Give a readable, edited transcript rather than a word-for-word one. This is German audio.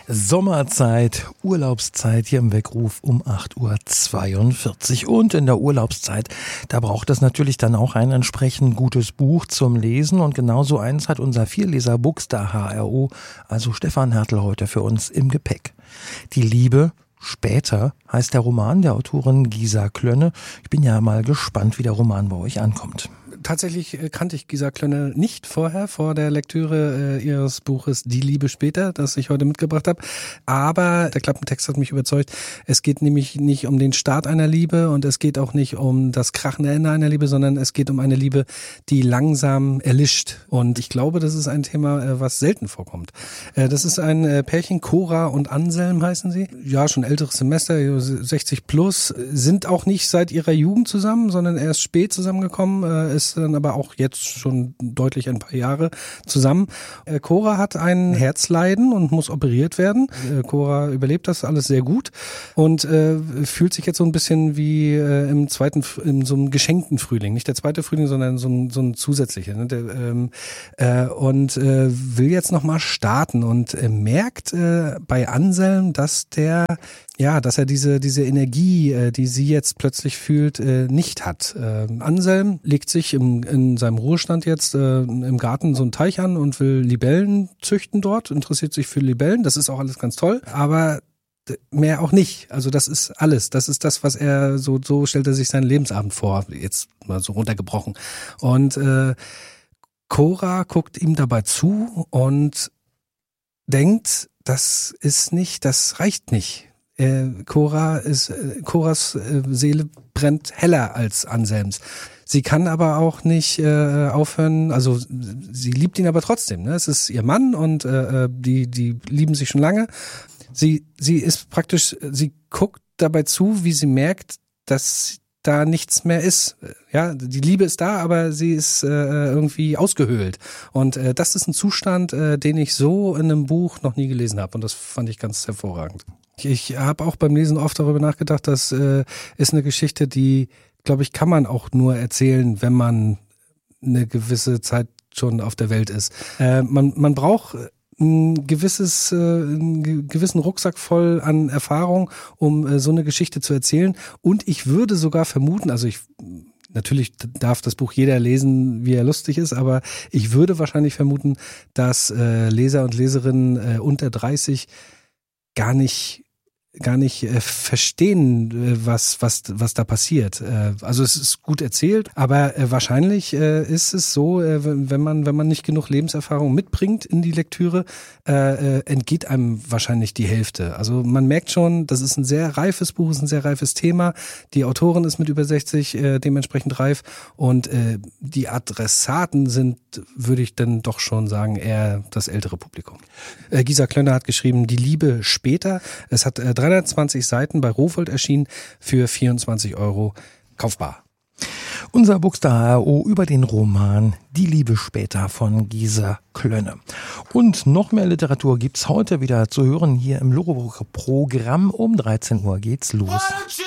Sommerzeit, Urlaubszeit hier im Weckruf um 8:42 Uhr. Und in der Urlaubszeit, da braucht es natürlich dann auch ein entsprechend gutes Buch zum Lesen. Und genauso eins hat unser Vierleser Buxter HRO, also Stefan Hertel, heute für uns im Gepäck. Die Liebe später heißt der Roman der Autorin Gisa Klönne. Ich bin ja mal gespannt, wie der Roman bei euch ankommt. Tatsächlich kannte ich Gisa Klönne nicht vorher, vor der Lektüre ihres Buches Die Liebe später, das ich heute mitgebracht habe. Aber der Klappentext hat mich überzeugt. Es geht nämlich nicht um den Start einer Liebe und es geht auch nicht um das krachende Ende einer Liebe, sondern es geht um eine Liebe, die langsam erlischt. Und ich glaube, das ist ein Thema, was selten vorkommt. Das ist ein Pärchen, Cora und Anselm heißen sie. Ja, schon älteres Semester, 60 plus, sind auch nicht seit ihrer Jugend zusammen, sondern erst spät zusammengekommen, ist dann aber auch jetzt schon deutlich ein paar Jahre zusammen. Cora hat ein Herzleiden und muss operiert werden. Cora überlebt das alles sehr gut und fühlt sich jetzt so ein bisschen wie in so einem geschenkten Frühling. Nicht der zweite Frühling, sondern so ein zusätzlicher. Ne? Und will jetzt nochmal starten und merkt bei Anselm, dass er diese Energie, die sie jetzt plötzlich fühlt, nicht hat. Anselm legt sich in seinem Ruhestand jetzt im Garten so einen Teich an und will Libellen züchten dort, interessiert sich für Libellen. Das ist auch alles ganz toll, aber mehr auch nicht. Also das ist alles. Das ist das, was er so stellt er sich seinen Lebensabend vor, jetzt mal so runtergebrochen. Und Cora guckt ihm dabei zu und denkt, das reicht nicht. Coras Seele brennt heller als Anselms. Sie kann aber auch nicht aufhören, also sie liebt ihn aber trotzdem. Ne? Es ist ihr Mann und die lieben sich schon lange. Sie ist praktisch, sie guckt dabei zu, wie sie merkt, dass da nichts mehr ist. Ja, die Liebe ist da, aber sie ist irgendwie ausgehöhlt. Und das ist ein Zustand, den ich so in einem Buch noch nie gelesen habe. Und das fand ich ganz hervorragend. Ich habe auch beim Lesen oft darüber nachgedacht, das ist eine Geschichte, die, glaube ich, kann man auch nur erzählen, wenn man eine gewisse Zeit schon auf der Welt ist. Man braucht einen gewissen Rucksack voll an Erfahrung, um so eine Geschichte zu erzählen. Und ich würde sogar vermuten, natürlich darf das Buch jeder lesen, wie er lustig ist, aber ich würde wahrscheinlich vermuten, dass Leser und Leserinnen unter 30 gar nicht verstehen, was da passiert. Also es ist gut erzählt, aber wahrscheinlich ist es so, wenn man nicht genug Lebenserfahrung mitbringt in die Lektüre, entgeht einem wahrscheinlich die Hälfte. Also man merkt schon, das ist ein sehr reifes Buch, ist ein sehr reifes Thema. Die Autorin ist mit über 60 dementsprechend reif und die Adressaten sind, würde ich dann doch schon sagen, eher das ältere Publikum. Gisa Klönne hat geschrieben, Die Liebe später. Es hat 320 Seiten, bei Rowohlt erschienen, für 24 € kaufbar. Unser Buxter HRO über den Roman Die Liebe später von Gisa Klönne. Und noch mehr Literatur gibt's heute wieder zu hören hier im Loro-Programm. Um 13 Uhr geht's los.